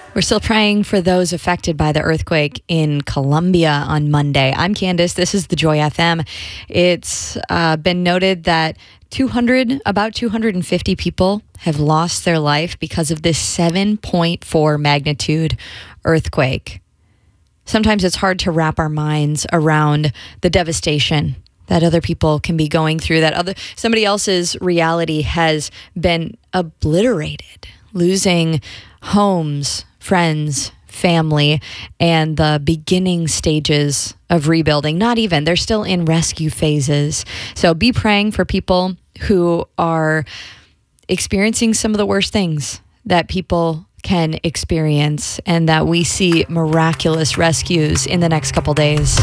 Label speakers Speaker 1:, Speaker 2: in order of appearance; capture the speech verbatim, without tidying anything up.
Speaker 1: We're still praying for those affected by the earthquake in Colombia on Monday. I'm Candace. This is the Joy F M. It's uh, been noted that two hundred, about two hundred fifty people have lost their life because of this seven point four magnitude earthquake. Sometimes it's hard to wrap our minds around the devastation that other people can be going through, that other somebody else's reality has been obliterated, losing homes, friends, family, and the beginning stages of rebuilding. Not even, they're still in rescue phases. So be praying for people who are experiencing some of the worst things that people can experience, and that we see miraculous rescues in the next couple days.